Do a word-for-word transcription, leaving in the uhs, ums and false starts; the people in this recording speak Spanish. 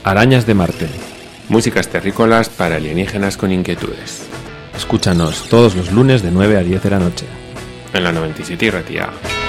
Arañas de Marte. Músicas terrícolas para alienígenas con inquietudes. Escúchanos todos los lunes de nueve a diez de la noche. En la noventa y siete y Ratia.